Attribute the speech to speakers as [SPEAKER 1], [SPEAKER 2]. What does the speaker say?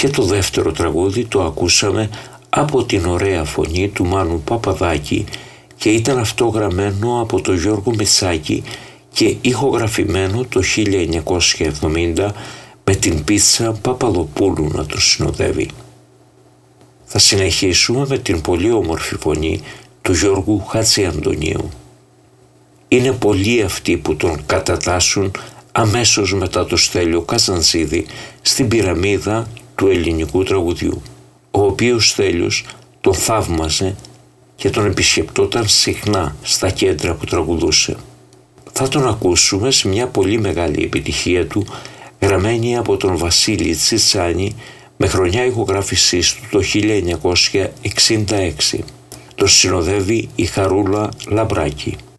[SPEAKER 1] Και το δεύτερο τραγούδι το ακούσαμε από την ωραία φωνή του Μάνου Παπαδάκη και ήταν αυτό γραμμένο από τον Γιώργο Μητσάκη και ηχογραφημένο το 1970 με την Πίτσα Παπαδοπούλου να τον συνοδεύει. Θα συνεχίσουμε με την πολύ όμορφη φωνή του Γιώργου Χατζιαντονίου. Είναι πολλοί αυτοί που τον κατατάσσουν αμέσως μετά το Στέλιο Καζαντζίδη στην πυραμίδα του ελληνικού τραγουδιού, ο οποίος Στέλιος τον θαύμαζε και τον επισκεπτόταν συχνά στα κέντρα που τραγουδούσε. Θα τον ακούσουμε σε μια πολύ μεγάλη επιτυχία του, γραμμένη από τον Βασίλη Τσιτσάνη με χρονιά ηχογράφησής του το 1966. Τον συνοδεύει η Χαρούλα Λαμπράκη.